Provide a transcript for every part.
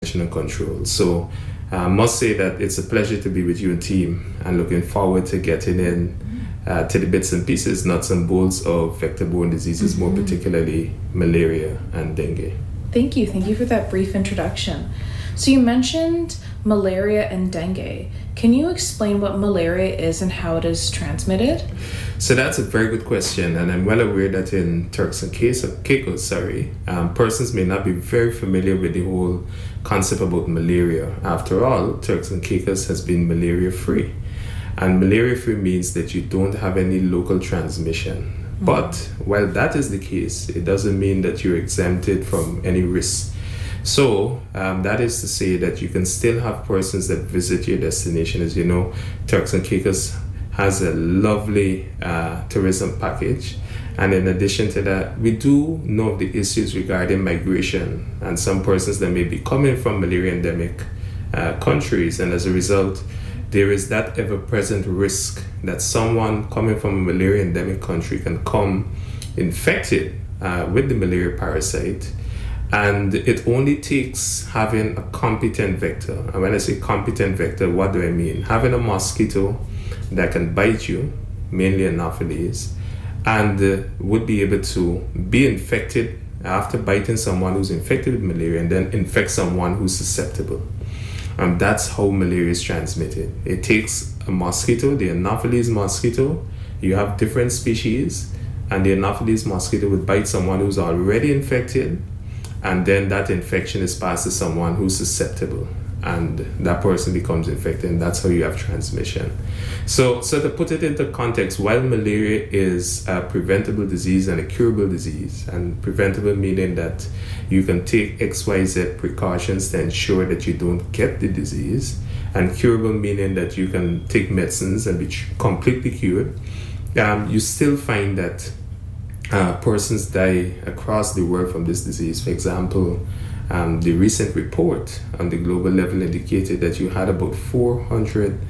prevention and control. So I must say that it's a pleasure to be with you and team, and looking forward to getting in to the bits and pieces, nuts and bolts of vector-borne diseases, more particularly malaria and dengue. Thank you for that brief introduction. So you mentioned malaria and dengue. Can you explain what malaria is and how it is transmitted? So that's a very good question, and I'm well aware that in Turks and Caicos, persons may not be very familiar with the whole concept about malaria. After all, Turks and Caicos has been malaria-free, and malaria-free means that you don't have any local transmission. But while that is the case, it doesn't mean that you're exempted from any risk. So that is to say that you can still have persons that visit your destination. As you know, Turks and Caicos has a lovely tourism package. And in addition to that, we do know of the issues regarding migration and some persons that may be coming from malaria endemic countries. And as a result, there is that ever-present risk that someone coming from a malaria endemic country can come infected with the malaria parasite. And it only takes having a competent vector. And when I say competent vector, what do I mean? Having a mosquito that can bite you, mainly Anopheles, and would be able to be infected after biting someone who's infected with malaria and then infect someone who's susceptible. And that's how malaria is transmitted. It takes a mosquito, the Anopheles mosquito. You have different species, and the Anopheles mosquito would bite someone who's already infected, and then that infection is passed to someone who's susceptible, and that person becomes infected, and that's how you have transmission. So to put it into context, while malaria is a preventable disease and a curable disease, and preventable meaning that you can take XYZ precautions to ensure that you don't get the disease, and curable meaning that you can take medicines and be completely cured, you still find that persons die across the world from this disease. For example, the recent report on the global level indicated that you had about 400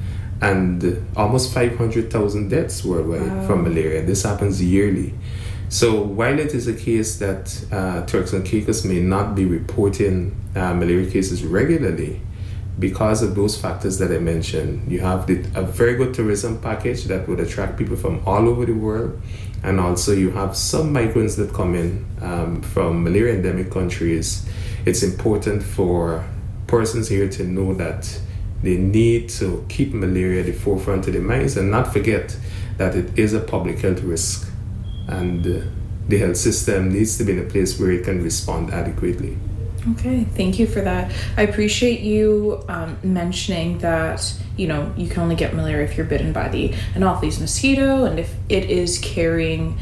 and almost 500,000 deaths worldwide from malaria. This happens yearly. So while it is a case that Turks and Caicos may not be reporting malaria cases regularly, because of those factors that I mentioned, you have a very good tourism package that would attract people from all over the world. And also you have some migrants that come in from malaria endemic countries. It's important for persons here to know that they need to keep malaria at the forefront of their minds and not forget that it is a public health risk, and the health system needs to be in a place where it can respond adequately. Okay, thank you for that. I appreciate you mentioning that, you can only get malaria if you're bitten by the Anopheles mosquito, and if it is carrying,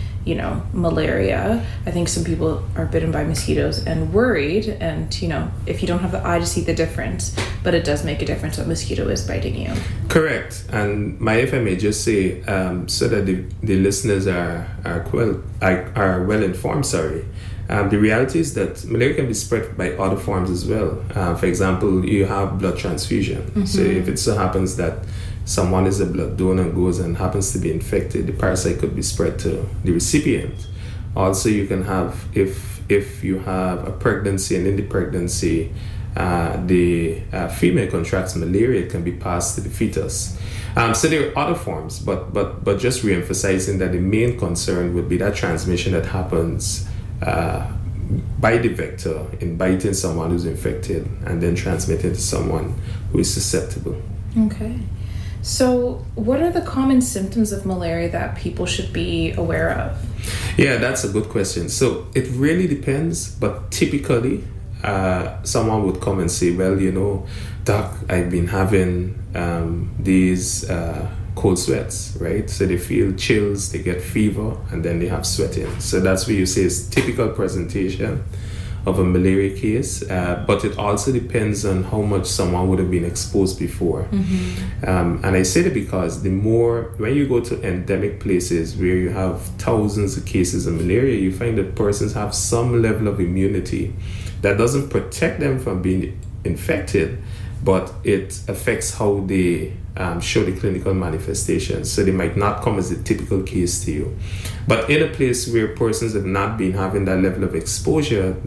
malaria. I think some people are bitten by mosquitoes and worried, and, if you don't have the eye to see the difference, but it does make a difference what mosquito is biting you. Correct. And if I may just say, so that the listeners are well informed, the reality is that malaria can be spread by other forms as well. For example, you have blood transfusion. Mm-hmm. So if it so happens that someone is a blood donor and goes and happens to be infected, the parasite could be spread to the recipient. Also, you can have, if you have a pregnancy, and in the pregnancy, the female contracts malaria, it can be passed to the fetus. So there are other forms, but just re-emphasizing that the main concern would be that transmission that happens by the vector in biting someone who's infected and then transmitting to someone who is susceptible. Okay. So what are the common symptoms of malaria that people should be aware of? Yeah, that's a good question. So it really depends, but typically someone would come and say, well, Doc, I've been having these cold sweats, right? So they feel chills, they get fever, and then they have sweating. So that's what you say is typical presentation of a malaria case, but it also depends on how much someone would have been exposed before. Mm-hmm. And I say that because when you go to endemic places where you have thousands of cases of malaria, you find that persons have some level of immunity that doesn't protect them from being infected, but it affects how they show the clinical manifestations. So they might not come as a typical case to you. But in a place where persons have not been having that level of exposure, they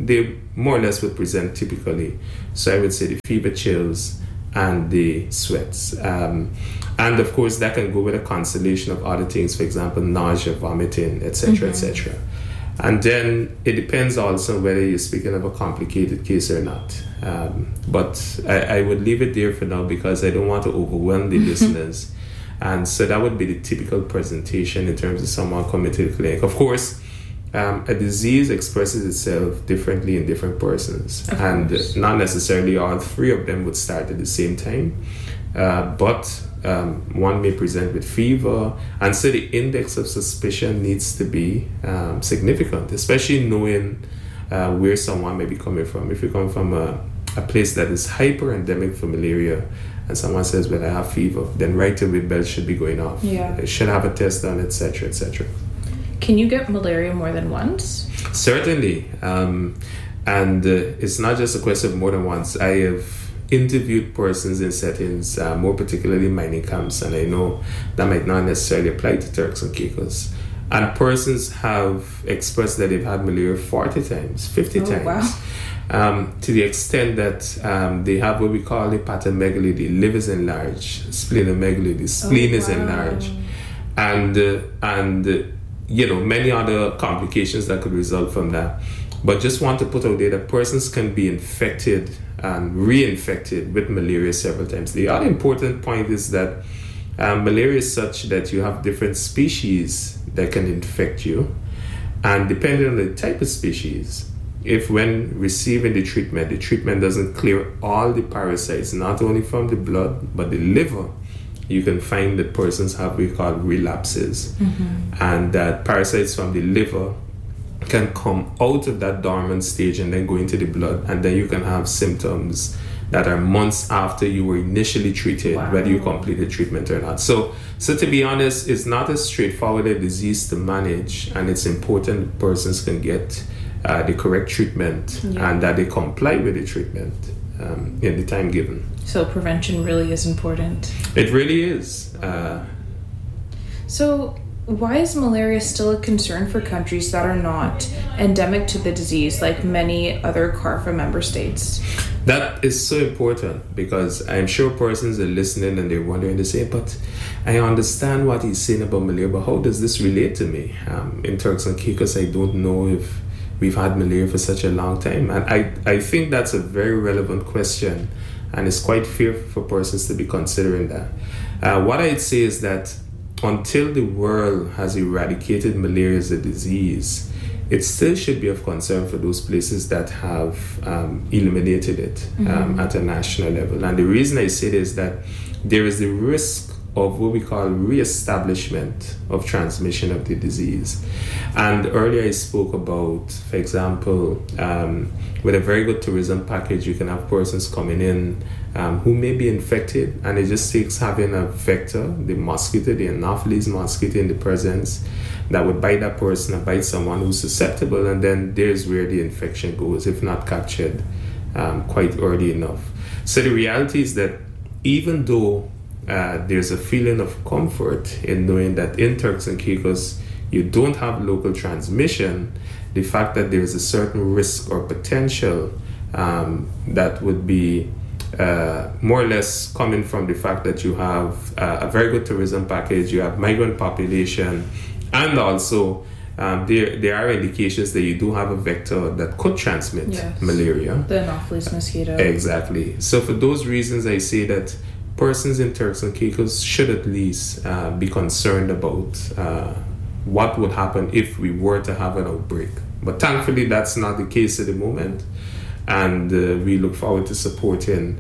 more or less would present typically. So I would say the fever, chills, and the sweats. And of course, that can go with a constellation of other things, for example, nausea, vomiting, etc., etc. And then it depends also whether you're speaking of a complicated case or not. But I would leave it there for now because I don't want to overwhelm the listeners. And so that would be the typical presentation in terms of someone coming to the clinic. Of course, a disease expresses itself differently in different persons. And not necessarily all three of them would start at the same time. But one may present with fever, and so the index of suspicion needs to be significant, especially knowing where someone may be coming from. If you come from a place that is hyper-endemic for malaria, and someone says, well, I have fever, then right away bells should be going off. They should have a test done, etc., etc. Can you get malaria more than once? Certainly. And it's not just a question of more than once. I have interviewed persons in settings, more particularly mining camps, and I know that might not necessarily apply to Turks and Caicos. And persons have expressed that they've had malaria 40 times, 50 times. Wow. To the extent that they have what we call hepatomegaly, the liver is enlarged, splenomegaly, the spleen is enlarged, and many other complications that could result from that. But just want to put out there that persons can be infected and reinfected with malaria several times. The other important point is that malaria is such that you have different species that can infect you, and depending on the type of species, if when receiving the treatment doesn't clear all the parasites, not only from the blood but the liver, you can find that persons have what we call relapses, and that parasites from the liver can come out of that dormant stage and then go into the blood, and then you can have symptoms that are months after you were initially treated, whether you completed treatment or not. So to be honest, it's not as straightforward a disease to manage, and it's important persons can get the correct treatment and that they comply with the treatment in the time given. So prevention really is important. It really is. So why is malaria still a concern for countries that are not endemic to the disease, like many other CARPHA member states? That is so important, because I'm sure persons are listening and they're wondering, they say, but I understand what he's saying about malaria, but how does this relate to me? In Turks and Caicos, I don't know if we've had malaria for such a long time. And I think that's a very relevant question, and it's quite fair for persons to be considering that. What I'd say is that until the world has eradicated malaria as a disease, it still should be of concern for those places that have eliminated it at a national level. And the reason I say this is that there is the risk of what we call re-establishment of transmission of the disease. And earlier I spoke about, for example, with a very good tourism package, you can have persons coming in who may be infected, and it just takes having a vector, the mosquito, the Anopheles mosquito in the presence, that would bite that person or bite someone who's susceptible, and then there's where the infection goes, if not captured quite early enough. So the reality is that even though there's a feeling of comfort in knowing that in Turks and Caicos you don't have local transmission, the fact that there's a certain risk or potential that would be more or less coming from the fact that you have a very good tourism package, you have migrant population, and also there are indications that you do have a vector that could transmit malaria. The Anopheles mosquito. Exactly. So for those reasons, I say that persons in Turks and Caicos should at least be concerned about what would happen if we were to have an outbreak. But thankfully, that's not the case at the moment. And we look forward to supporting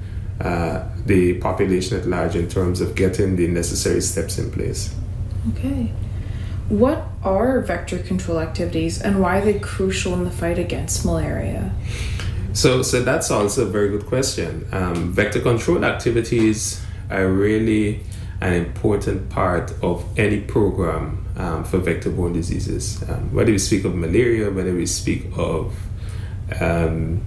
the population at large in terms of getting the necessary steps in place. Okay. What are vector control activities, and why are they crucial in the fight against malaria? So that's also a very good question. Vector control activities are really an important part of any program for vector-borne diseases. Whether we speak of malaria, whether we speak of dengue,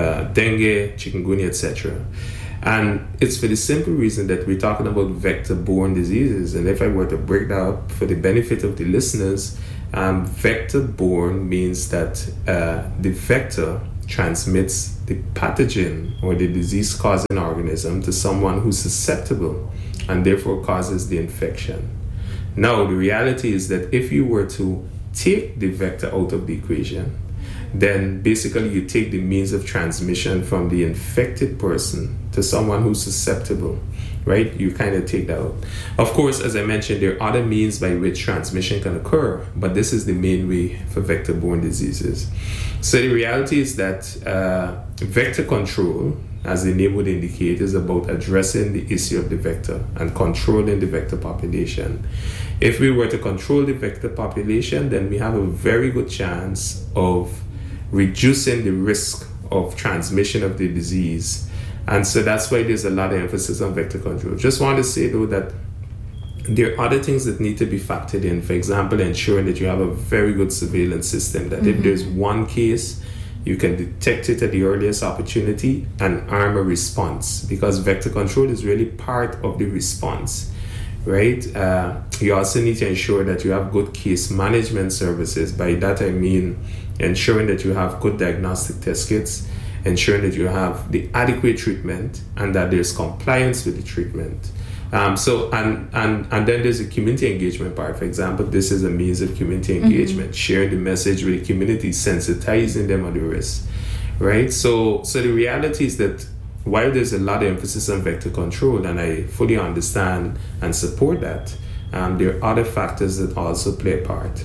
chikungunya, etc. And it's for the simple reason that we're talking about vector-borne diseases. And if I were to break that up for the benefit of the listeners, vector-borne means that the vector transmits the pathogen or the disease-causing organism to someone who's susceptible and therefore causes the infection. Now, the reality is that if you were to take the vector out of the equation, then basically you take the means of transmission from the infected person to someone who's susceptible, right? You kind of take that out. Of course, as I mentioned, there are other means by which transmission can occur, but this is the main way for vector-borne diseases. So the reality is that vector control, as the name would indicate, is about addressing the issue of the vector and controlling the vector population. If we were to control the vector population, then we have a very good chance of reducing the risk of transmission of the disease. And so that's why there's a lot of emphasis on vector control. Just want to say, though, that there are other things that need to be factored in. For example, ensuring that you have a very good surveillance system, that if there's one case, you can detect it at the earliest opportunity and arm a response, because vector control is really part of the response, right? You also need to ensure that you have good case management services. By that I mean ensuring that you have good diagnostic test kits, ensuring that you have the adequate treatment and that there's compliance with the treatment. And then there's a community engagement part. For example, this is a means of community engagement, sharing the message with the community, sensitizing them on the risk, right? So the reality is that while there's a lot of emphasis on vector control, and I fully understand and support that, there are other factors that also play a part.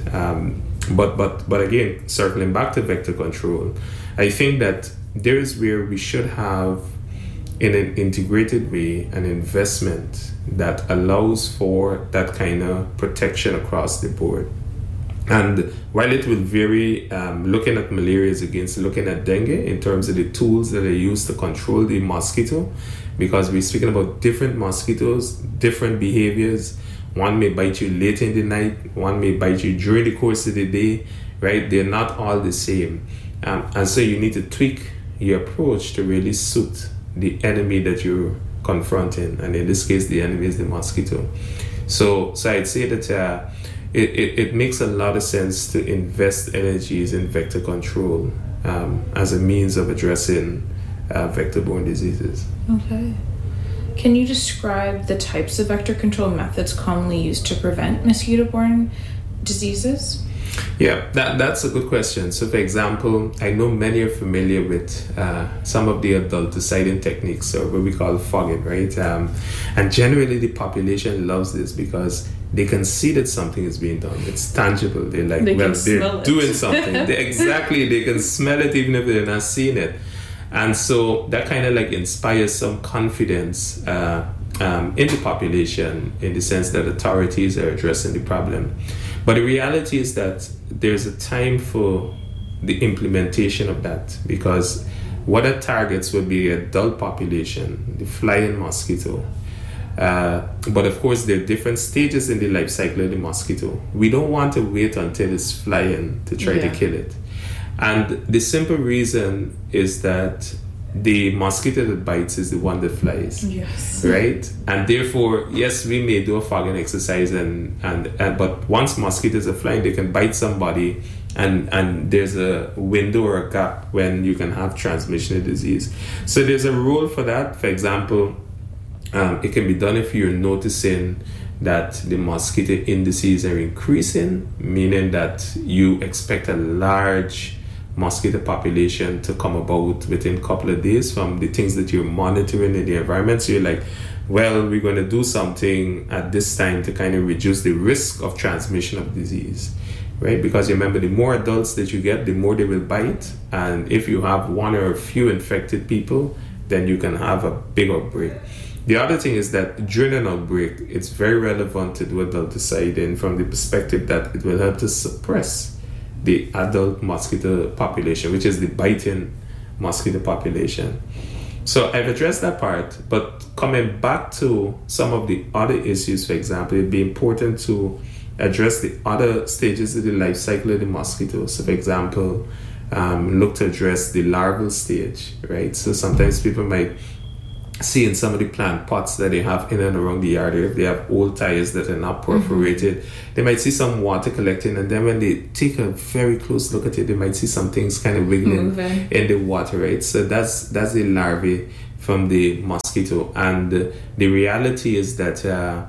But again, circling back to vector control, I think that there is where we should have, in an integrated way, an investment that allows for that kind of protection across the board. And while it will vary, looking at malaria is against looking at dengue in terms of the tools that are used to control the mosquito, because we're speaking about different mosquitoes, different behaviors. One may bite you late in the night, one may bite you during the course of the day, right? They're not all the same. And so you need to tweak your approach to really suit the enemy that you're confronting, and in this case the enemy is the mosquito. So I'd say that it makes a lot of sense to invest energies in vector control as a means of addressing vector-borne diseases. Okay. Can you describe the types of vector control methods commonly used to prevent mosquito-borne diseases? Yeah, that's a good question. So, for example, I know many are familiar with some of the adulticiding techniques, or what we call fogging, right? And generally, the population loves this because they can see that something is being done. It's tangible. They're like, they're doing something. They can smell it even if they're not seeing it. And so that kind of like inspires some confidence in the population, in the sense that authorities are addressing the problem. But the reality is that there's a time for the implementation of that, because what it targets would be adult population, the flying mosquito. But of course, there are different stages in the life cycle of the mosquito. We don't want to wait until it's flying to try to kill it. And the simple reason is that the mosquito that bites is the one that flies. Yes. Right? And therefore, yes, we may do a fogging exercise, but once mosquitoes are flying, they can bite somebody, and there's a window or a gap when you can have transmission of disease. So there's a role for that. For example, it can be done if you're noticing that the mosquito indices are increasing, meaning that you expect a large mosquito population to come about within a couple of days from the things that you're monitoring in the environment. So you're like, well, we're going to do something at this time to kind of reduce the risk of transmission of disease, right? Because remember, the more adults that you get, the more they will bite. And if you have one or a few infected people, then you can have a big outbreak. The other thing is that during an outbreak, it's very relevant to do adulticiding from the perspective that it will help to suppress the adult mosquito population, which is the biting mosquito population. So I've addressed that part, but coming back to some of the other issues, for example, it'd be important to address the other stages of the life cycle of the mosquito. So for example, look to address the larval stage, right? So sometimes people might see in some of the plant pots that they have in and around the yard, if they have old tires that are not perforated, they might see some water collecting, and then when they take a very close look at it, they might see some things kind of wiggling in the water, right? So that's the larvae from the mosquito. And the reality is that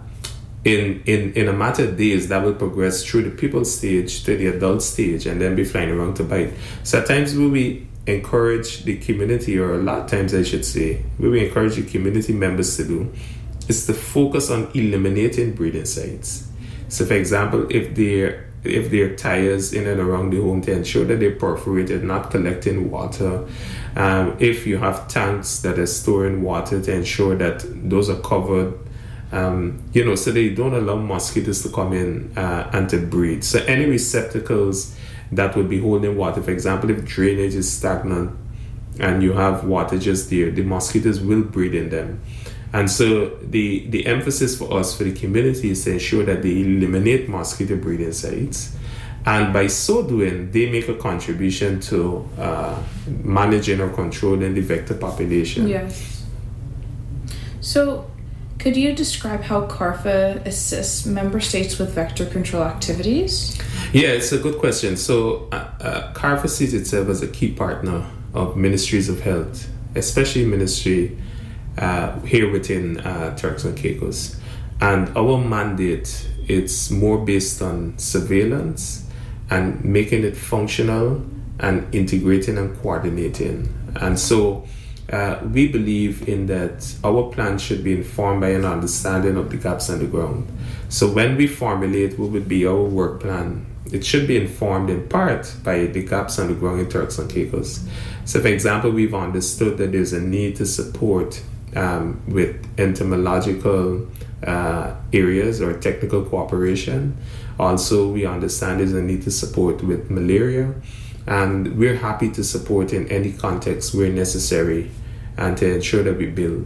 in a matter of days, that will progress through the pupal stage to the adult stage and then be flying around to bite. So at times we encourage the community, or a lot of times I should say, what we encourage the community members to do is to focus on eliminating breeding sites. So for example, if there are tires in and around the home, to ensure that they're perforated, not collecting water. If you have tanks that are storing water, to ensure that those are covered, so they don't allow mosquitoes to come in and to breed. So any receptacles that would be holding water, for example, if drainage is stagnant and you have water just there, the mosquitoes will breed in them. And so the emphasis for us, for the community, is to ensure that they eliminate mosquito breeding sites. And by so doing, they make a contribution to managing or controlling the vector population. Yes. So could you describe how CARFA assists member states with vector control activities? Yeah, it's a good question. So CARFA sees itself as a key partner of ministries of health, especially ministry here within Turks and Caicos. And our mandate, it's more based on surveillance and making it functional and integrating and coordinating. And so we believe in that our plan should be informed by an understanding of the gaps on the ground. So when we formulate what would be our work plan, it should be informed in part by the gaps on the ground in Turks and Caicos. So for example, we've understood that there's a need to support with entomological areas or technical cooperation. Also, we understand there's a need to support with malaria, and we're happy to support in any context where necessary and to ensure that we build.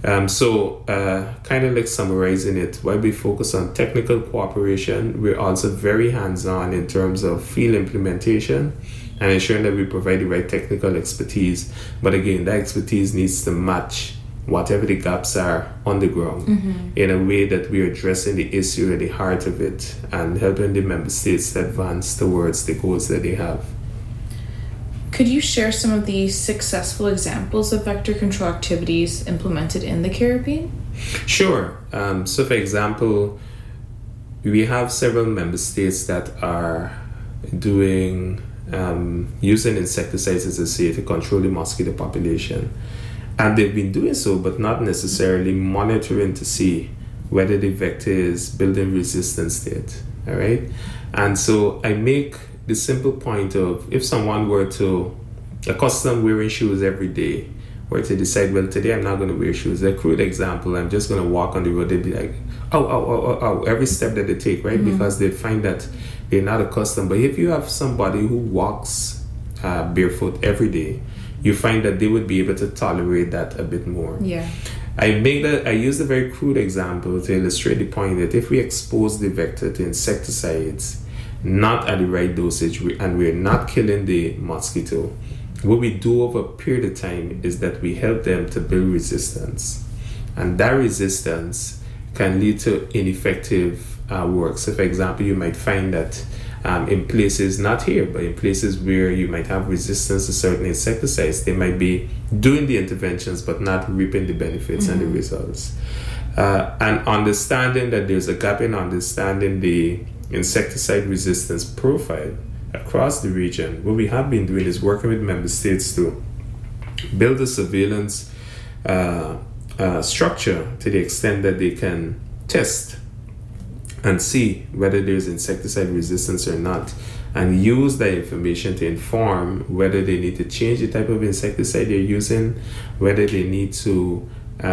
So kind of like summarizing it, while we focus on technical cooperation, we're also very hands-on in terms of field implementation and ensuring that we provide the right technical expertise. But again, that expertise needs to match whatever the gaps are on the ground in a way that we're addressing the issue at the heart of it and helping the member states to advance towards the goals that they have. Could you share some of the successful examples of vector control activities implemented in the Caribbean? Sure. So for example, we have several member states that are doing using insecticides, as I say, to control the mosquito population. And they've been doing so, but not necessarily monitoring to see whether the vector is building resistance to it. All right? And so I make the simple point of, if someone were to accustom wearing shoes every day, or to decide, well, today I'm not going to wear shoes. A crude example, I'm just going to walk on the road, they'd be like, oh, every step that they take, right? Because they find that they're not accustomed. But if you have somebody who walks barefoot every day, you find that they would be able to tolerate that a bit more. Yeah. I use a very crude example to illustrate the point that if we expose the vector to insecticides, not at the right dosage, and we're not killing the mosquito, what we do over a period of time is that we help them to build resistance. And that resistance can lead to ineffective work. So for example, you might find that in places, not here, but in places where you might have resistance to certain insecticides, they might be doing the interventions but not reaping the benefits and the results. And understanding that there's a gap in understanding the insecticide resistance profile across the region, what we have been doing is working with member states to build a surveillance structure to the extent that they can test and see whether there's insecticide resistance or not, and use that information to inform whether they need to change the type of insecticide they're using, whether they need to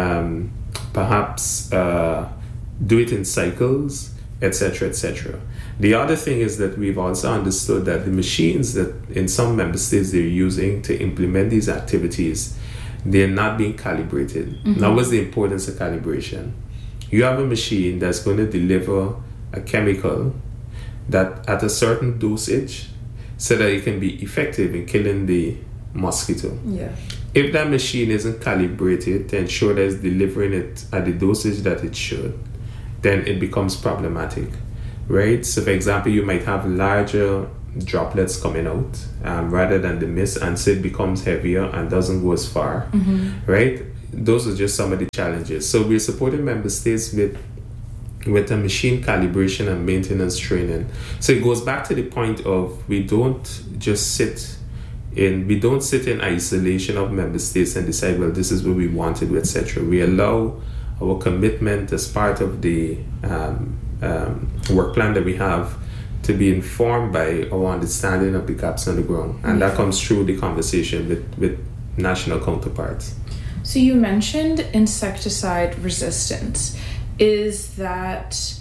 perhaps do it in cycles, etc., etc. The other thing is that we've also understood that the machines that in some member states they're using to implement these activities, they're not being calibrated. Now, what's the importance of calibration? You have a machine that's going to deliver a chemical that at a certain dosage so that it can be effective in killing the mosquito. Yeah. If that machine isn't calibrated to ensure that it's delivering it at the dosage that it should, then it becomes problematic, right? So, for example, you might have larger droplets coming out rather than the mist, and so it becomes heavier and doesn't go as far, right? Those are just some of the challenges. So, we're supporting member states with a machine calibration and maintenance training. So it goes back to the point of we don't sit in isolation of member states and decide, well, this is what we wanted, etc. We allow our commitment as part of the work plan that we have to be informed by our understanding of the gaps on the ground, and that comes through the conversation with national counterparts. So you mentioned insecticide resistance. Is that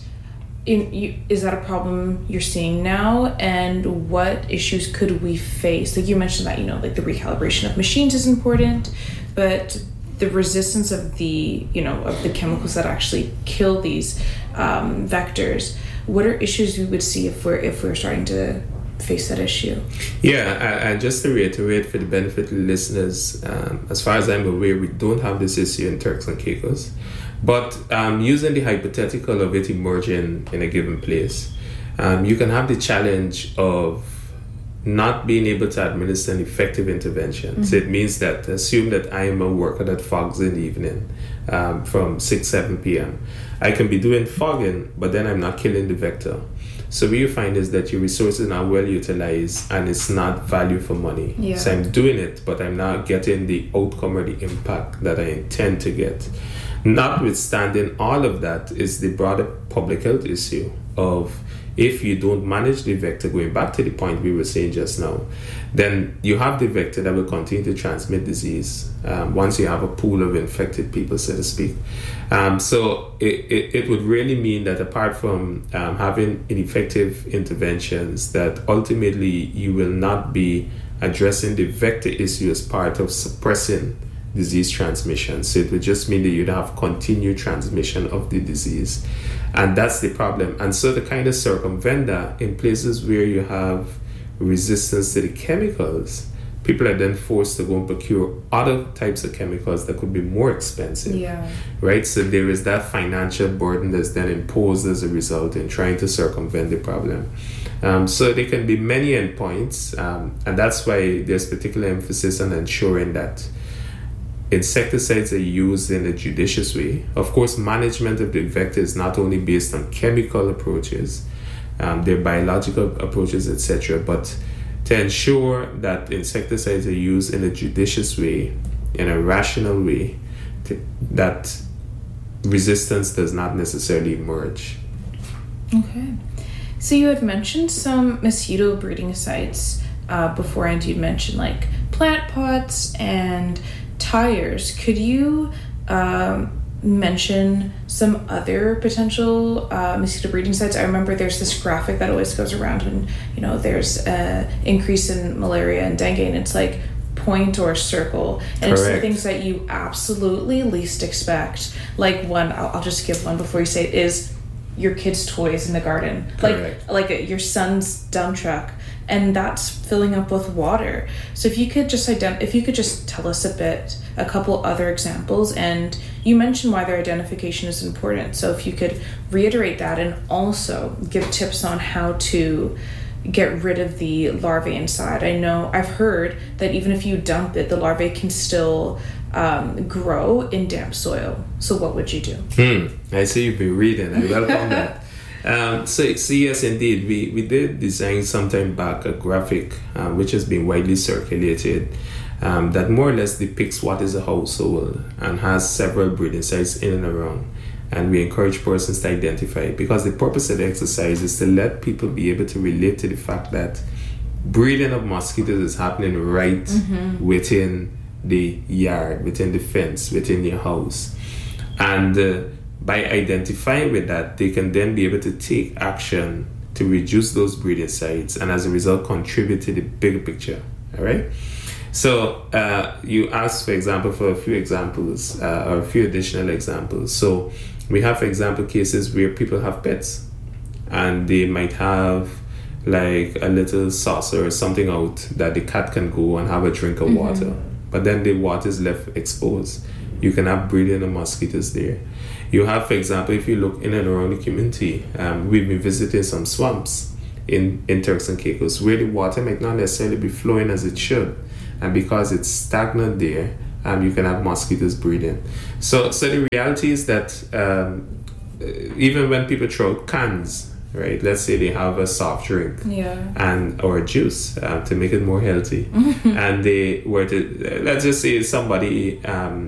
a problem you're seeing now, and what issues could we face? Like you mentioned that, like the recalibration of machines is important, but the resistance of the chemicals that actually kill these vectors, what are issues we would see if we're starting to face that issue? Yeah, and just to reiterate for the benefit of the listeners, as far as I'm aware, we don't have this issue in Turks and Caicos. But using the hypothetical of it emerging in a given place, you can have the challenge of not being able to administer an effective intervention. So it means that assume that I am a worker that fogs in the evening from 6-7 p.m. I can be doing fogging, but then I'm not killing the vector. So what you find is that your resources are well utilized and it's not value for money. Yeah. So I'm doing it, but I'm not getting the outcome or the impact that I intend to get. Notwithstanding all of that is the broader public health issue of if you don't manage the vector, going back to the point we were saying just now, then you have the vector that will continue to transmit disease once you have a pool of infected people, so to speak. So it would really mean that apart from having ineffective interventions, that ultimately you will not be addressing the vector issue as part of suppressing disease transmission. So it would just mean that you'd have continued transmission of the disease, and that's the problem. And so to kind of circumvent that, in places where you have resistance to the chemicals, people are then forced to go and procure other types of chemicals that could be more expensive. Yeah. Right? So there is that financial burden that's then imposed as a result in trying to circumvent the problem. So there can be many endpoints, and that's why there's particular emphasis on ensuring that insecticides are used in a judicious way. Of course, management of the vector is not only based on chemical approaches, there are biological approaches, etc., but to ensure that insecticides are used in a judicious way, in a rational way, that resistance does not necessarily emerge. Okay. So you had mentioned some mosquito breeding sites before, and you'd mentioned like plant pots and tires. Could you mention some other potential mosquito breeding sites? I remember there's this graphic that always goes around when there's an increase in malaria and dengue, and it's like point or circle, and Correct. It's the things that you absolutely least expect. Like one, I'll just give one before you say it, is your kids' toys in the garden. Correct. like your son's dump truck, and that's filling up with water. So if you could just tell us a couple other examples, and you mentioned why their identification is important. So if you could reiterate that, and also give tips on how to get rid of the larvae inside. I know I've heard that even if you dump it, the larvae can still grow in damp soil. So what would you do? I see you've been reading. I welcome that. So yes, indeed, we did design some time back a graphic which has been widely circulated that more or less depicts what is a household and has several breeding sites in and around. And we encourage persons to identify it, because the purpose of the exercise is to let people be able to relate to the fact that breeding of mosquitoes is happening right within the yard, within the fence, within your house. And by identifying with that, they can then be able to take action to reduce those breeding sites, and as a result contribute to the bigger picture. All right? So you asked, for example, for a few examples or a few additional examples. So we have, for example, cases where people have pets and they might have like a little saucer or something out that the cat can go and have a drink of water, but then the water is left exposed, you can have breeding of mosquitoes there. You have, for example, if you look in and around the community, we've been visiting some swamps in Turks and Caicos where the water might not necessarily be flowing as it should, and because it's stagnant there, you can have mosquitoes breeding. So the reality is that even when people throw out cans, right? Let's say they have a soft drink, or a juice to make it more healthy, and they were to, let's just say somebody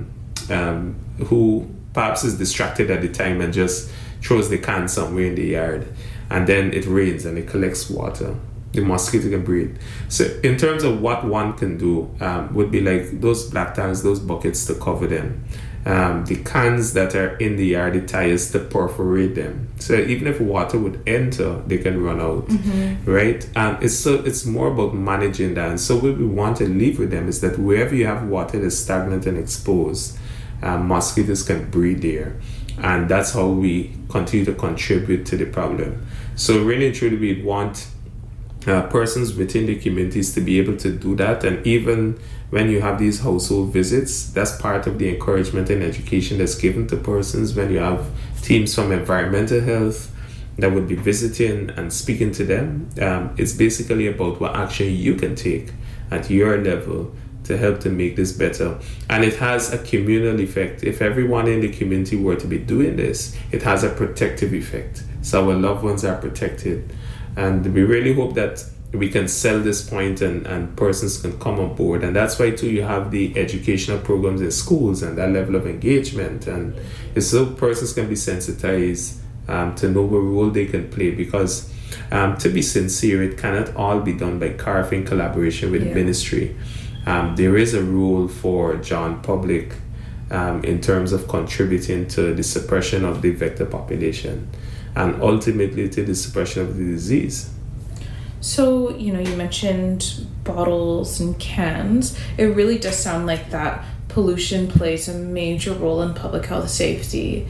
who perhaps is distracted at the time and just throws the can somewhere in the yard, and then it rains and it collects water, the mosquito can breed. So in terms of what one can do, would be like those black tanks, those buckets to cover them. The cans that are in the yard, the tires to perforate them. So even if water would enter, they can run out, right? It's more about managing that. And so what we want to leave with them is that wherever you have water that's stagnant and exposed, mosquitoes can breed there. And that's how we continue to contribute to the problem. So really and truly, we want persons within the communities to be able to do that. And even when you have these household visits, that's part of the encouragement and education that's given to persons. When you have teams from environmental health that would be visiting and speaking to them, it's basically about what action you can take at your level to help to make this better. And it has a communal effect. If everyone in the community were to be doing this, it has a protective effect. So our loved ones are protected. And we really hope that we can sell this point and persons can come on board. And that's why too you have the educational programs in schools and that level of engagement. And it's so persons can be sensitized to know what role they can play, because to be sincere, it cannot all be done by CARF in collaboration with ministry. There is a role for John Public in terms of contributing to the suppression of the vector population and ultimately to the suppression of the disease. So, you mentioned bottles and cans. It really does sound like that pollution plays a major role in public health safety.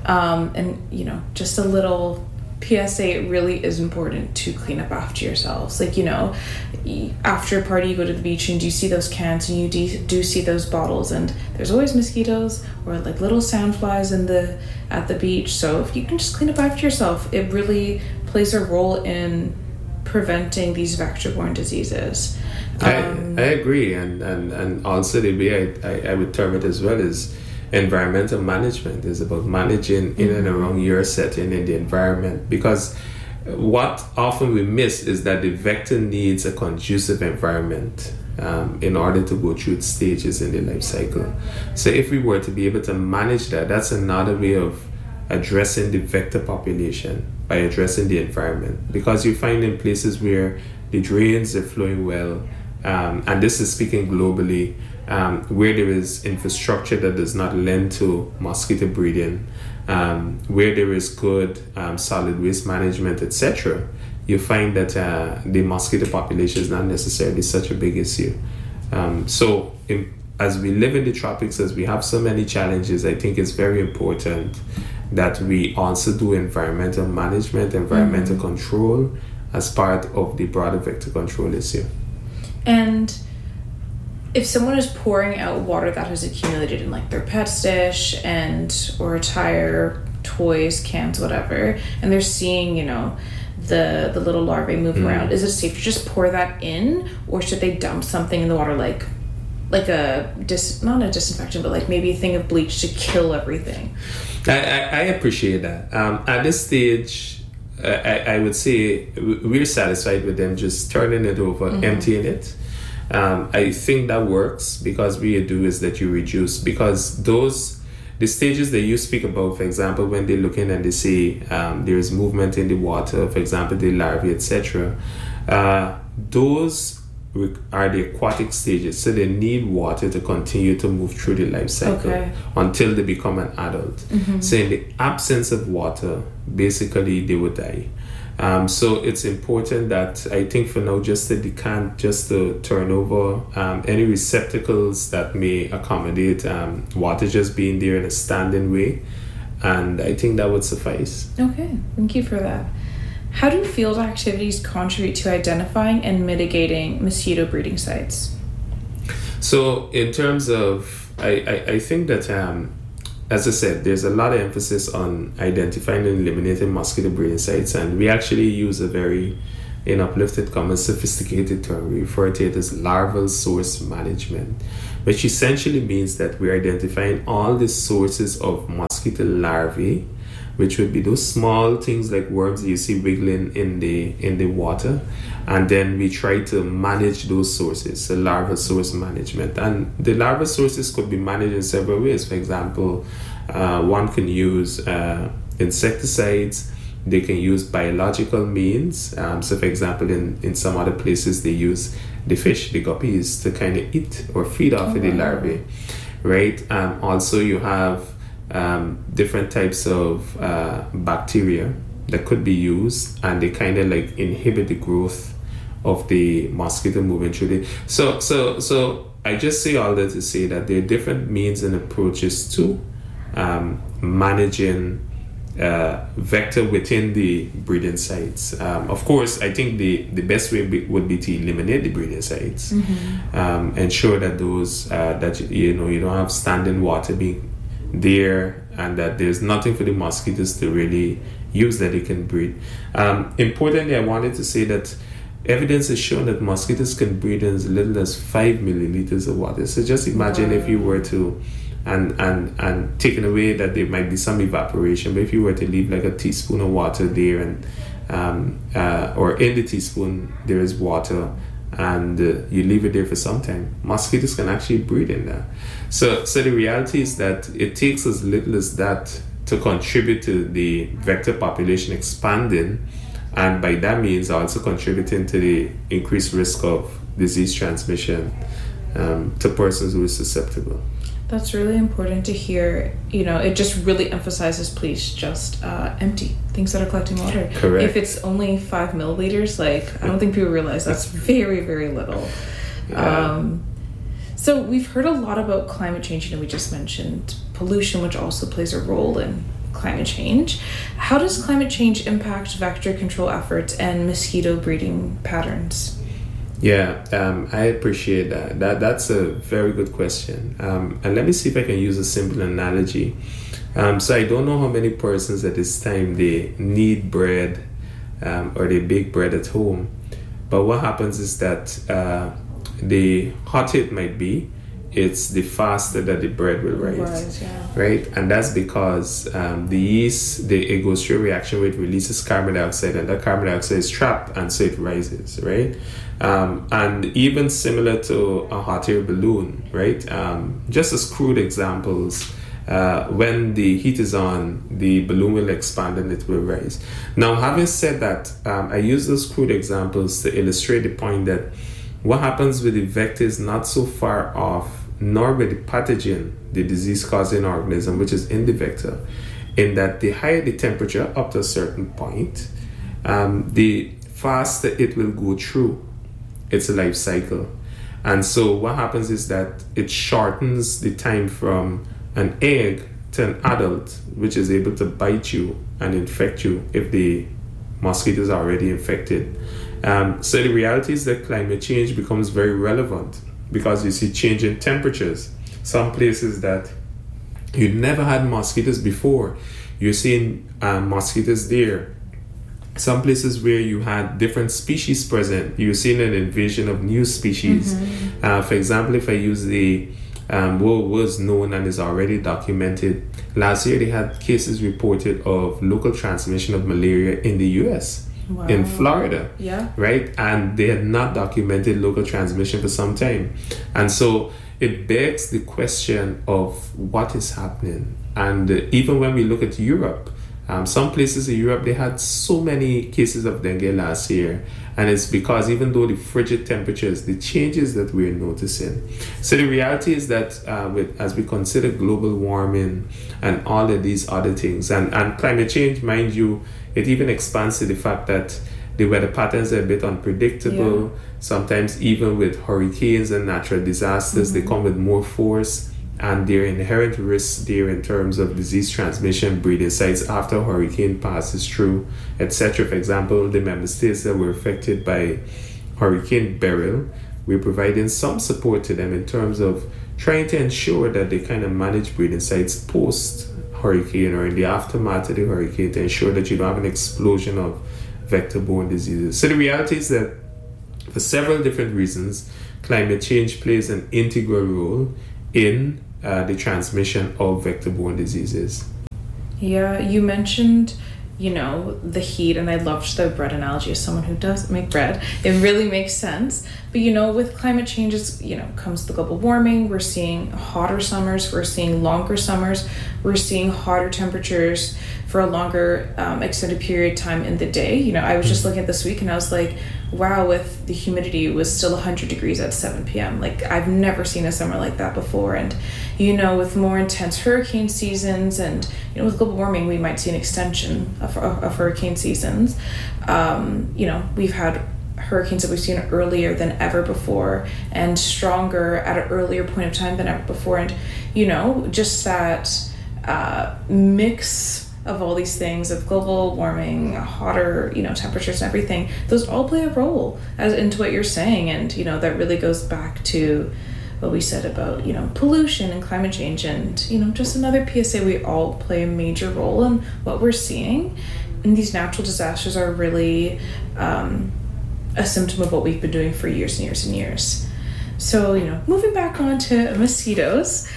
And, just a little PSA, it really is important to clean up after yourselves. Like, after a party, you go to the beach and you see those cans and you do see those bottles, and there's always mosquitoes or like little sandflies at the beach. So if you can just clean up after yourself, it really plays a role in preventing these vector-borne diseases. I agree, and also the way I would term it as well is environmental management. Is about managing in and around your setting in the environment, because what often we miss is that the vector needs a conducive environment in order to go through its stages in the life cycle. So if we were to be able to manage that, that's another way of addressing the vector population, by addressing the environment, because you find in places where the drains are flowing well, and this is speaking globally, where there is infrastructure that does not lend to mosquito breeding, where there is good solid waste management, etc., you find that the mosquito population is not necessarily such a big issue. As we live in the tropics, as we have so many challenges, I think it's very important that we also do environmental management, environmental control as part of the broader vector control issue. And if someone is pouring out water that has accumulated in like their pet's dish or a tire, toys, cans, whatever, and they're seeing, the little larvae move around, is it safe to just pour that in, or should they dump something in the water like not a disinfectant, but like maybe a thing of bleach to kill everything? I appreciate that. At this stage, I would say we're satisfied with them just turning it over, emptying it. I think that works, because what you do is that you reduce, because the stages that you speak about, for example, when they look in and they see there's movement in the water, for example, the larvae, etc., those are the aquatic stages, so they need water to continue to move through the life cycle until they become an adult. So in the absence of water, basically they would die. So it's important that, I think for now, just to decant, just to turn over any receptacles that may accommodate water just being there in a standing way, and I think that would suffice. Okay, thank you for that. How do field activities contribute to identifying and mitigating mosquito breeding sites? So in terms of, I think that, as I said, there's a lot of emphasis on identifying and eliminating mosquito breeding sites, and we actually use a very, in uplifted, common, sophisticated term. We refer to it as larval source management, which essentially means that we're identifying all the sources of mosquito larvae, which would be those small things like worms that you see wiggling in the water, and then we try to manage those sources, so larval source management. And the larval sources could be managed in several ways. For example, one can use insecticides. They can use biological means. So for example, in some other places, they use the fish, the guppies, to kind of eat or feed off of the larvae, right? Also, you have different types of bacteria that could be used, and they kind of like inhibit the growth of the mosquito moving through the. So I just say all that to say that there are different means and approaches to managing vector within the breeding sites. Of course, I think the best way would be to eliminate the breeding sites, ensure that those that you don't have standing water being there, and that there's nothing for the mosquitoes to really use that they can breed. Importantly, I wanted to say that evidence has shown that mosquitoes can breed in as little as 5 milliliters of water. So just imagine if you were to and taking away that there might be some evaporation, but if you were to leave like a teaspoon of water there, and or in the teaspoon there is water, and you leave it there for some time, mosquitoes can actually breed in there. So the reality is that it takes as little as that to contribute to the vector population expanding, and by that means also contributing to the increased risk of disease transmission to persons who are susceptible. That's really important to hear. It just really emphasizes, please just empty things that are collecting water. Correct. If it's only 5 milliliters, I don't think people realize that's very, very little. Yeah. So we've heard a lot about climate change, and we just mentioned pollution, which also plays a role in climate change. How does climate change impact vector control efforts and mosquito breeding patterns? Yeah, I appreciate that. That's a very good question. And let me see if I can use a simple analogy. So I don't know how many persons at this time they knead bread or they bake bread at home. But what happens is that the hotter it might be, it's the faster that the bread will rise. Right? And that's because the yeast, it goes through a reaction where it releases carbon dioxide, and that carbon dioxide is trapped, and so it rises, right? And even similar to a hot air balloon, right? Just as crude examples, when the heat is on, the balloon will expand and it will rise. Now, having said that, I use those crude examples to illustrate the point that what happens with the vector is not so far off, nor with the pathogen, the disease-causing organism, which is in the vector, in that the higher the temperature up to a certain point, the faster it will go through its life cycle. And so what happens is that it shortens the time from an egg to an adult, which is able to bite you and infect you if the mosquito is already infected. So the reality is that climate change becomes very relevant because you see change in temperatures. Some places that you never had mosquitoes before, you're seeing mosquitoes there. Some places where you had different species present, you're seeing an invasion of new species. For example, if I use the what was known and is already documented, last year they had cases reported of local transmission of malaria in the US. Wow. In Florida, right? And they had not documented local transmission for some time. And so it begs the question of what is happening. And even when we look at Europe, some places in Europe, they had so many cases of dengue last year. And it's because even though the frigid temperatures, the changes that we're noticing. So the reality is that as we consider global warming and all of these other things, and climate change, mind you, it even expands to the fact that the weather patterns are a bit unpredictable. Yeah. Sometimes even with hurricanes and natural disasters, they come with more force, and there are inherent risks there in terms of disease transmission, breeding sites after a hurricane passes through, etc. For example, the member states that were affected by Hurricane Beryl, we're providing some support to them in terms of trying to ensure that they kind of manage breeding sites post hurricane or in the aftermath of the hurricane to ensure that you don't have an explosion of vector-borne diseases. So the reality is that for several different reasons, climate change plays an integral role in the transmission of vector-borne diseases. Yeah, you mentioned, the heat, and I loved the bread analogy as someone who does make bread. It really makes sense. But, with climate changes, comes the global warming. We're seeing hotter summers. We're seeing longer summers. We're seeing hotter temperatures for a longer extended period of time in the day. I was just looking at this week and I was like, wow, with the humidity, it was still 100 degrees at 7 p.m. Like, I've never seen a summer like that before. And, with more intense hurricane seasons and, with global warming, we might see an extension of hurricane seasons. We've had hurricanes that we've seen earlier than ever before and stronger at an earlier point of time than ever before. And, just that mix of all these things, of global warming, hotter, temperatures and everything, those all play a role into what you're saying. And, that really goes back to what we said about, pollution and climate change and, just another PSA, we all play a major role in what we're seeing. And these natural disasters are really a symptom of what we've been doing for years and years and years. So, moving back on to mosquitoes,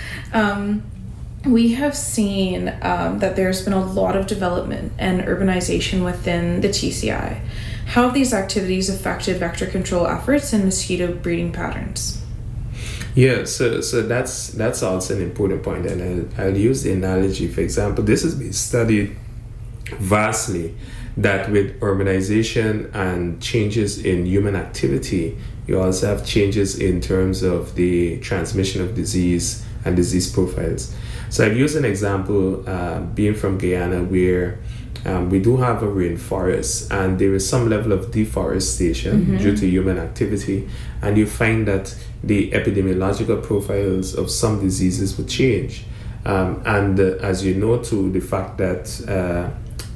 we have seen that there's been a lot of development and urbanization within the TCI. How have these activities affected vector control efforts and mosquito breeding patterns? Yeah, so that's also an important point, and I'll use the analogy. For example, this has been studied vastly, that with urbanization and changes in human activity, you also have changes in terms of the transmission of disease and disease profiles. So I've used an example being from Guyana, where we do have a rainforest and there is some level of deforestation due to human activity, and you find that the epidemiological profiles of some diseases would change. And as you know, too, the fact that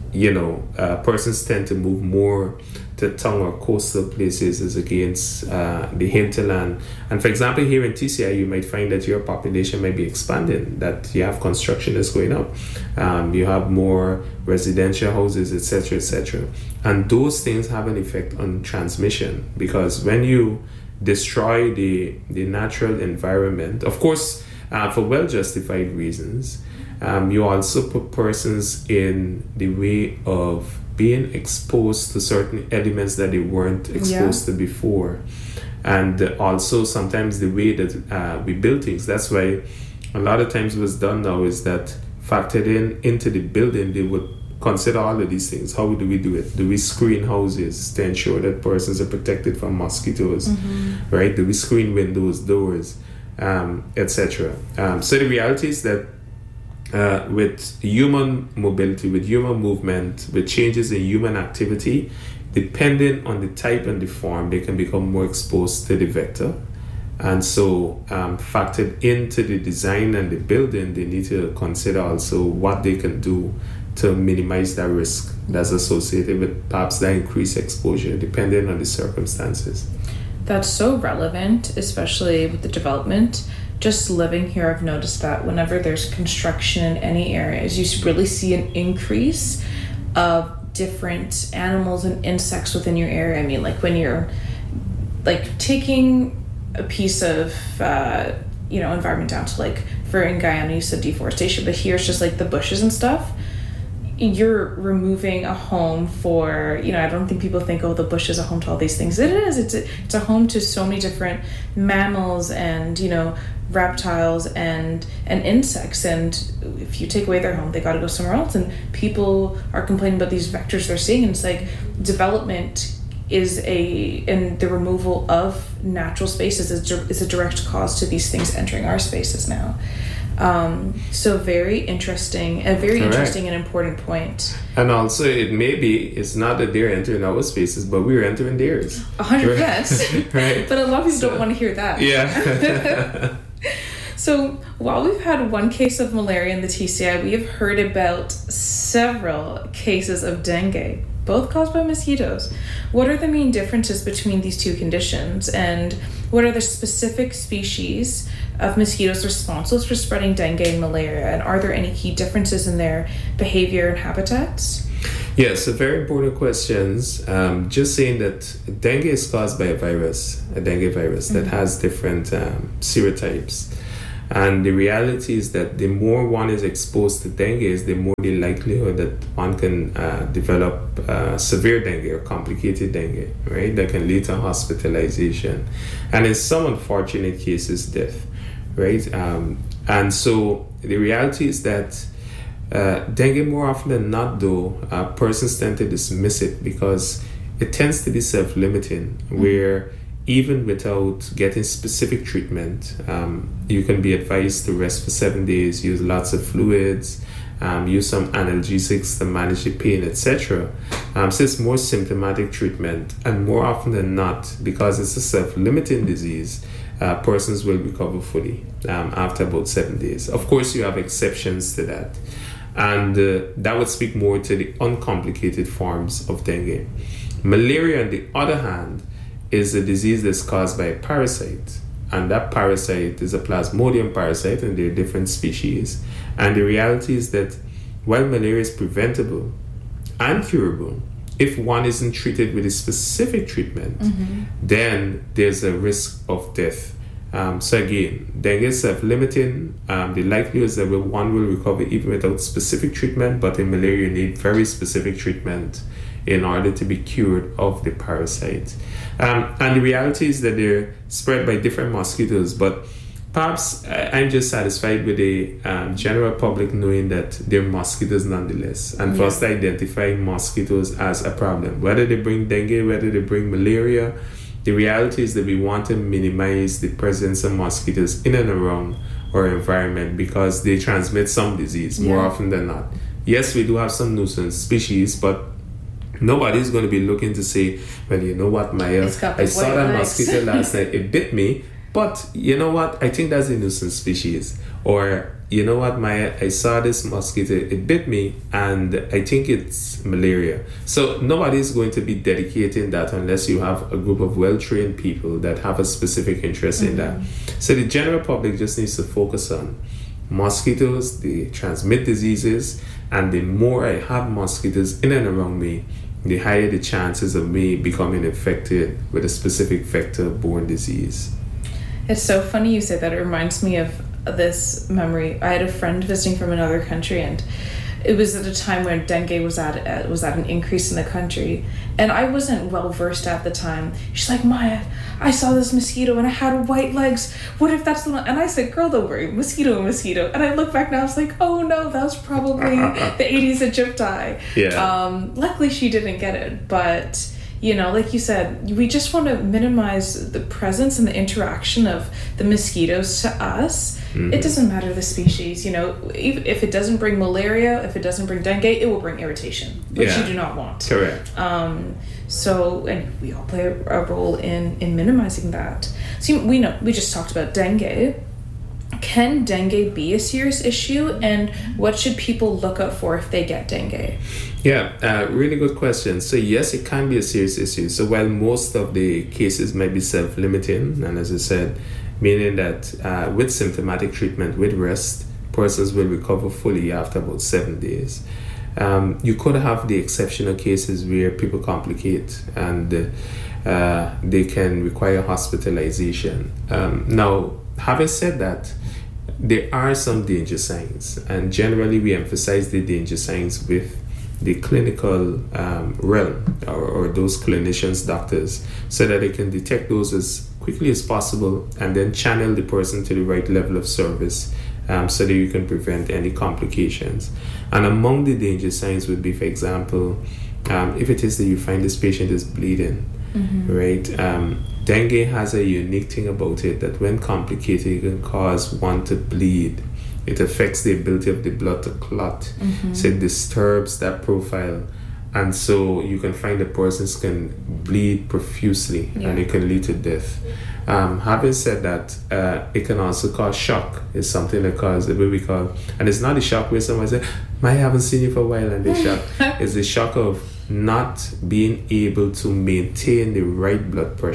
persons tend to move more to tongue or coastal places as against the hinterland. And for example, here in TCI, you might find that your population might be expanding, that you have construction that's going up, you have more residential houses, etc., etc. And those things have an effect on transmission, because when you destroy the natural environment, of course, for well-justified reasons, you also put persons in the way of being exposed to certain elements that they weren't exposed to before. And also sometimes the way that we build things. That's why a lot of times what's done now is that factored into the building, they would consider all of these things. How do we do it? Do we screen houses to ensure that persons are protected from mosquitoes? Right? Do we screen windows, doors, etc.? So the reality is that with human mobility, with human movement, with changes in human activity, depending on the type and the form, they can become more exposed to the vector. And so factored into the design and the building, they need to consider also what they can do to minimize that risk that's associated with perhaps that increased exposure, depending on the circumstances. That's so relevant, especially with the development. Just living here, I've noticed that whenever there's construction in any areas, you really see an increase of different animals and insects within your area. I mean, like when you're like taking a piece of environment down to, like, for in Guyana you said deforestation, but here it's just like the bushes and stuff. You're removing a home for, I don't think people think, oh, the bush is a home to all these things. It is. It's a home to so many different mammals and, reptiles and insects. And if you take away their home, they got to go somewhere else. And people are complaining about these vectors they're seeing. And it's like development and the removal of natural spaces is a direct cause to these things entering our spaces now. So very interesting, a very Correct. Interesting and important point. And also, it's not that they're entering our spaces, but we're entering theirs. 100%. Right. But a lot of people don't want to hear that. Yeah. So while we've had one case of malaria in the TCI, we have heard about several cases of dengue, both caused by mosquitoes. What are the main differences between these two conditions, and What are the specific species of mosquitoes responsible for spreading dengue and malaria? And are there any key differences in their behavior and habitats? Yes, very important questions. Just saying that dengue is caused by a dengue virus that has different serotypes. And the reality is that the more one is exposed to dengue, the more the likelihood that one can develop severe dengue or complicated dengue, right? That can lead to hospitalization. And in some unfortunate cases, death, right? And so the reality is that dengue, more often than not, though, persons tend to dismiss it because it tends to be self-limiting, where even without getting specific treatment, you can be advised to rest for 7 days, use lots of fluids, use some analgesics to manage the pain, etc. So it's more symptomatic treatment, and more often than not, because it's a self-limiting disease, persons will recover fully after about 7 days. Of course, you have exceptions to that, and that would speak more to the uncomplicated forms of dengue. Malaria, on the other hand, is a disease that's caused by a parasite, and that parasite is a Plasmodium parasite, and there are different species. And the reality is that while malaria is preventable and curable, if one isn't treated with a specific treatment, then there's a risk of death. So again, dengue is self-limiting. The likelihood is that one will recover even without specific treatment, but in malaria you need very specific treatment in order to be cured of the parasite. And the reality is that they're spread by different mosquitoes, but perhaps I'm just satisfied with the general public knowing that they're mosquitoes nonetheless, and for us to identify mosquitoes as a problem, whether they bring dengue, whether they bring malaria. The reality is that we want to minimize the presence of mosquitoes in and around our environment because they transmit some disease more often than not. Yes, we do have some nuisance species, but nobody's going to be looking to say, well, you know what, Maya, I saw that mosquito last night, it bit me, but you know what, I think that's a nuisance species. Or, you know what, Maya, I saw this mosquito, it bit me, and I think it's malaria. So nobody's going to be dedicating that unless you have a group of well-trained people that have a specific interest in that. So the general public just needs to focus on mosquitoes, they transmit diseases, and the more I have mosquitoes in and around me, the higher the chances of me becoming infected with a specific vector-borne disease. It's so funny you say that. It reminds me of this memory. I had a friend visiting from another country, and it was at a time when dengue was at an increase in the country, and I wasn't well versed at the time. She's like, Maya, I saw this mosquito and it had white legs. What if that's the one? And I said, girl, don't worry, mosquito. And I look back now, I was like, oh no, that was probably the Aedes aegypti. Luckily she didn't get it, but you know, like you said, we just want to minimize the presence and the interaction of the mosquitoes to us. It doesn't matter the species, you know, if it doesn't bring malaria, if it doesn't bring dengue, it will bring irritation, which you do not want. Correct. So, and we all play a role in minimizing that. So we just talked about dengue. Can dengue be a serious issue, and what should people look out for if they get dengue? Yeah, really good question. So yes, it can be a serious issue. So while most of the cases might be self-limiting, and as I said, meaning that with symptomatic treatment, with rest, persons will recover fully after about 7 days. You could have the exceptional cases where people complicate and they can require hospitalization. Now, having said that, there are some danger signs, and generally we emphasize the danger signs with the clinical realm or those clinicians, doctors, so that they can detect those as quickly as possible and then channel the person to the right level of service so that you can prevent any complications. And among the danger signs would be, for example, if it is that you find this patient is bleeding, right? Dengue has a unique thing about it that when complicated, it can cause one to bleed. It affects the ability of the blood to clot. So it disturbs that profile. And so you can find the persons can bleed profusely and it can lead to death. Having said that, it can also cause shock. It's something that causes what we call, and it's not a shock where someone says, I haven't seen you for a while, and they shock. It's a shock of not being able to maintain the right blood pressure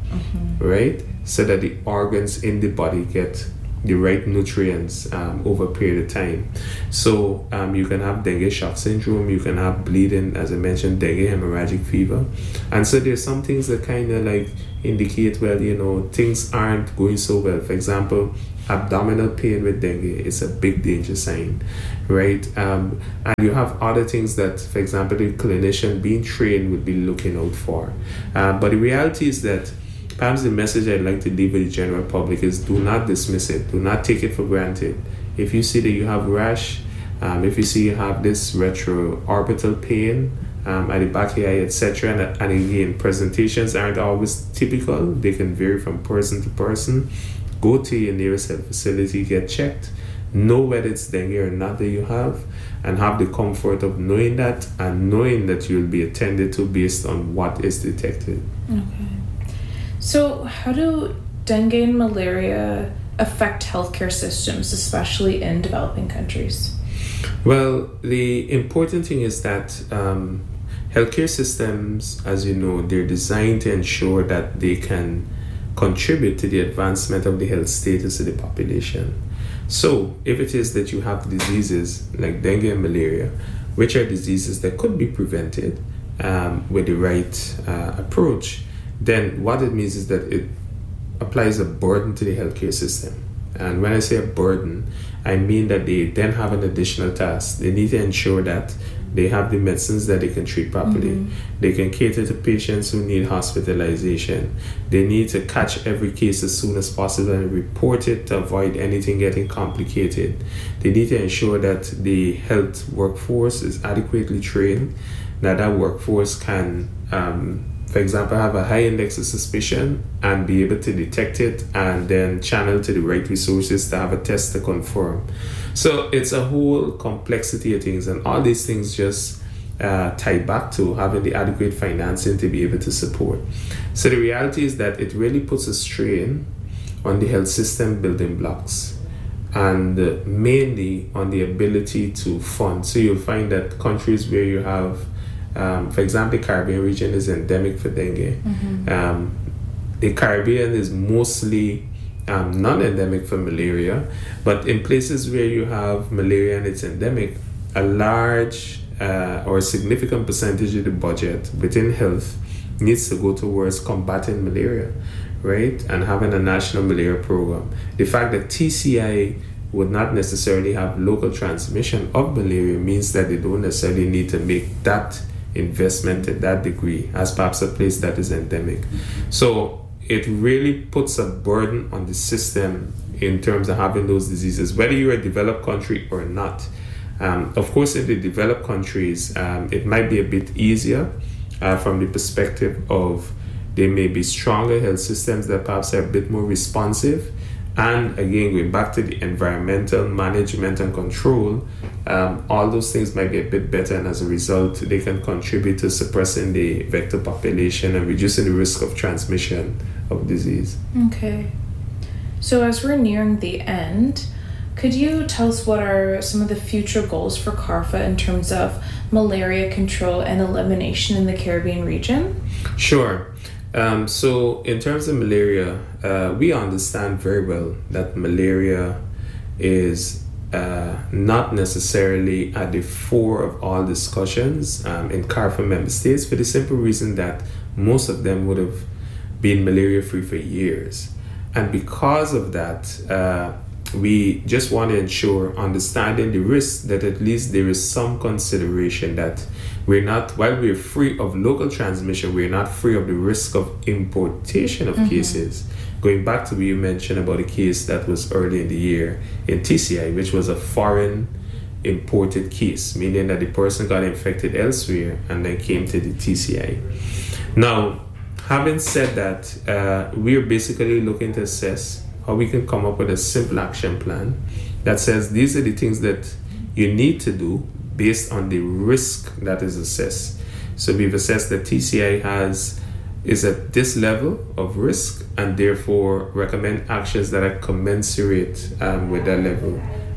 right? So that the organs in the body get the right nutrients over a period of time. So you can have dengue shock syndrome, you can have bleeding, as I mentioned, dengue hemorrhagic fever. And so there's some things that kind of like indicate, well, things aren't going so well. For example, abdominal pain with dengue is a big danger sign, right? And you have other things that, for example, the clinician being trained would be looking out for. But the reality is that perhaps the message I'd like to leave with the general public is do not dismiss it. Do not take it for granted. If you see that you have rash, if you see you have this retroorbital pain at the back of your eye, etc., and again, presentations aren't always typical. They can vary from person to person. Go to your nearest health facility, get checked, know whether it's dengue or not that you have, and have the comfort of knowing that and knowing that you'll be attended to based on what is detected. Okay. So how do dengue and malaria affect healthcare systems, especially in developing countries? Well, the important thing is that healthcare systems, as you know, they're designed to ensure that they can contribute to the advancement of the health status of the population. So if it is that you have diseases like dengue and malaria, which are diseases that could be prevented with the right approach, then what it means is that it applies a burden to the healthcare system. And when I say a burden, I mean that they then have an additional task. They need to ensure that they have the medicines that they can treat properly. They can cater to patients who need hospitalization. They need to catch every case as soon as possible and report it to avoid anything getting complicated. They need to ensure that the health workforce is adequately trained, that workforce can for example, have a high index of suspicion and be able to detect it and then channel to the right resources to have a test to confirm. So it's a whole complexity of things, and all these things just tie back to having the adequate financing to be able to support. So the reality is that it really puts a strain on the health system building blocks and mainly on the ability to fund. So you'll find that countries where you have for example, the Caribbean region is endemic for dengue. The Caribbean is mostly non-endemic for malaria, but in places where you have malaria and it's endemic, a large or a significant percentage of the budget within health needs to go towards combating malaria, right? And having a national malaria program. The fact that TCI would not necessarily have local transmission of malaria means that they don't necessarily need to make that investment at that degree as perhaps a place that is endemic. So it really puts a burden on the system in terms of having those diseases, whether you're a developed country or not. Of course, in the developed countries, it might be a bit easier from the perspective of there may be stronger health systems that perhaps are a bit more responsive. And again, going back to the environmental management and control, all those things might be a bit better, and as a result, they can contribute to suppressing the vector population and reducing the risk of transmission of disease. Okay. So as we're nearing the end, could you tell us what are some of the future goals for CARPHA in terms of malaria control and elimination in the Caribbean region? Sure. So in terms of malaria, we understand very well that malaria is not necessarily at the fore of all discussions in CARPHA member states, for the simple reason that most of them would have been malaria-free for years. And because of that, we just want to ensure, understanding the risk, that at least there is some consideration that we're not, while we're free of local transmission, we're not free of the risk of importation of cases. Going back to what you mentioned about a case that was early in the year in TCI, which was a foreign imported case, meaning that the person got infected elsewhere and then came to the TCI. Now, having said that, we're basically looking to assess how we can come up with a simple action plan that says these are the things that you need to do based on the risk that is assessed. So we've assessed that TCI is at this level of risk and therefore recommend actions that are commensurate with that level.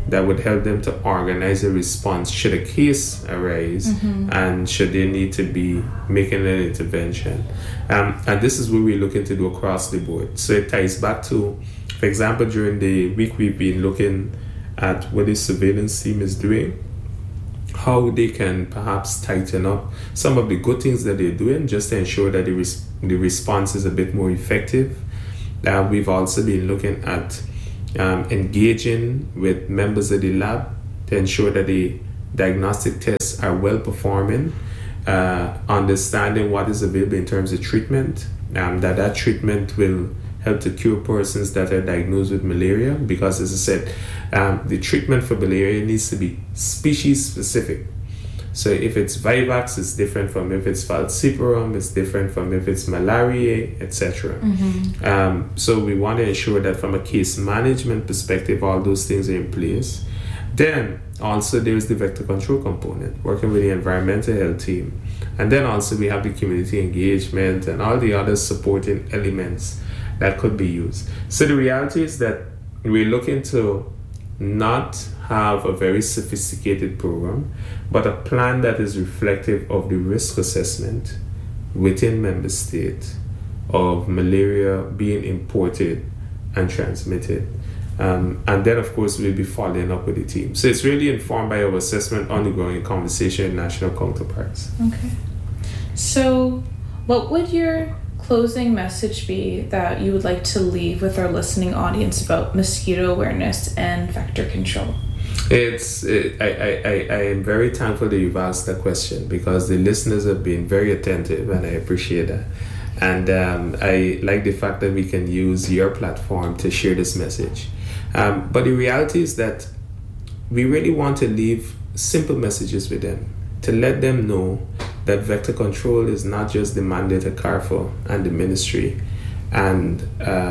that would help them to organize a response should a case arise and should they need to be making an intervention. And this is what we're looking to do across the board. So it ties back to, for example, during the week we've been looking at what the surveillance team is doing, how they can perhaps tighten up some of the good things that they're doing just to ensure that the response is a bit more effective. We've also been looking at engaging with members of the lab to ensure that the diagnostic tests are well performing, understanding what is available in terms of treatment, that treatment will help to cure persons that are diagnosed with malaria, because as I said, the treatment for malaria needs to be species specific. So if it's Vivax, it's different from if it's falciparum, it's different from if it's malaria, etc. So we want to ensure that from a case management perspective, all those things are in place. Then also there's the vector control component, working with the environmental health team. And then also we have the community engagement and all the other supporting elements that could be used. So the reality is that we're looking to not have a very sophisticated program, but a plan that is reflective of the risk assessment within member state of malaria being imported and transmitted. And then, of course, we'll be following up with the team. So it's really informed by our assessment, ongoing conversation with national counterparts. Okay. So what would your closing message be that you would like to leave with our listening audience about mosquito awareness and vector control? I am very thankful that you've asked that question, because the listeners have been very attentive, and I appreciate that. And I like the fact that we can use your platform to share this message. But the reality is that we really want to leave simple messages with them, to let them know that vector control is not just the mandate of CARPHA and the ministry and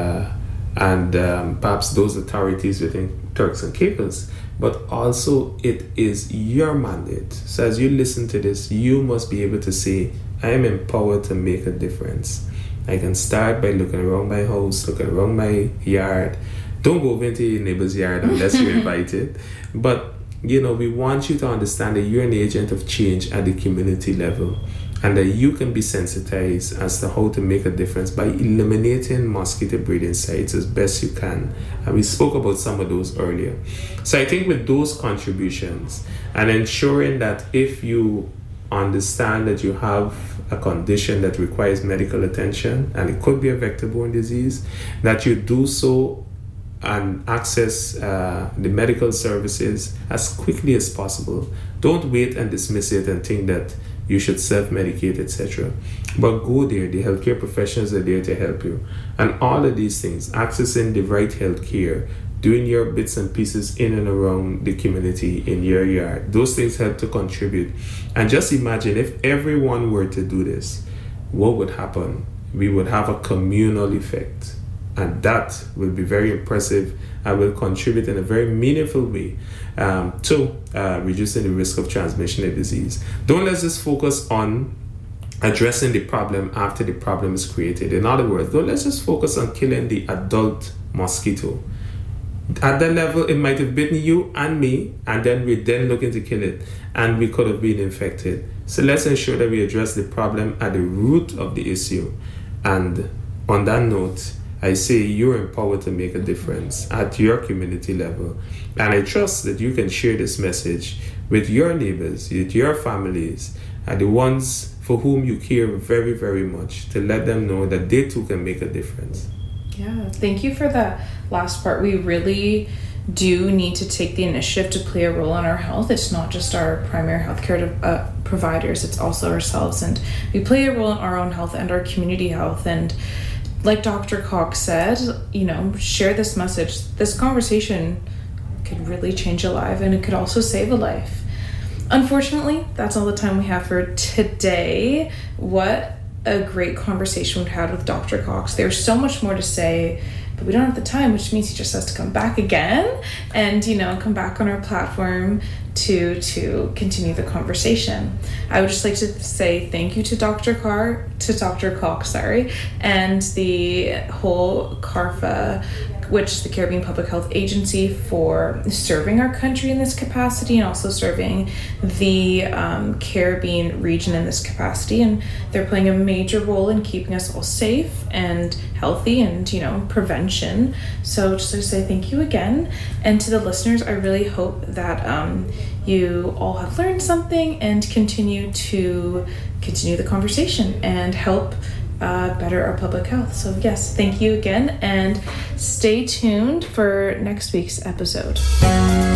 perhaps those authorities within Turks and Caicos, but also it is your mandate. So as you listen to this, you must be able to say, I am empowered to make a difference. I can start by looking around my house, looking around my yard. Don't go over into your neighbor's yard unless you're invited. But we want you to understand that you're an agent of change at the community level, and that you can be sensitized as to how to make a difference by eliminating mosquito breeding sites as best you can. And we spoke about some of those earlier. So I think with those contributions and ensuring that if you understand that you have a condition that requires medical attention, and it could be a vector-borne disease, that you do so and access the medical services as quickly as possible. Don't wait and dismiss it and think that you should self-medicate, etc. But go there. The healthcare professionals are there to help you. And all of these things, accessing the right healthcare, doing your bits and pieces in and around the community, in your yard, those things help to contribute. And just imagine if everyone were to do this, what would happen? We would have a communal effect. And that will be very impressive and will contribute in a very meaningful way to reducing the risk of transmission of disease. Don't let's just focus on addressing the problem after the problem is created. In other words, don't let's just focus on killing the adult mosquito. At that level, it might have bitten you and me, and then we're then looking to kill it, and we could have been infected. So let's ensure that we address the problem at the root of the issue. And on that note, I say you're empowered to make a difference at your community level. And I trust that you can share this message with your neighbors, with your families, and the ones for whom you care very, very much, to let them know that they too can make a difference. Yeah, thank you for that last part. We really do need to take the initiative to play a role in our health. It's not just our primary healthcare providers, it's also ourselves. And we play a role in our own health and our community health. And like Dr. Cox said, share this message. This conversation could really change a life, and it could also save a life. Unfortunately, that's all the time we have for today. What a great conversation we had with Dr. Cox. There's so much more to say, but we don't have the time, which means he just has to come back again and, come back on our platform to continue the conversation. I would just like to say thank you to Dr. Cox, and the whole CARPHA which is the Caribbean Public Health Agency, for serving our country in this capacity and also serving the Caribbean region in this capacity. And they're playing a major role in keeping us all safe and healthy and, prevention. So just to say thank you again. And to the listeners, I really hope that you all have learned something and continue the conversation and help better our public health. So yes, thank you again, and stay tuned for next week's episode.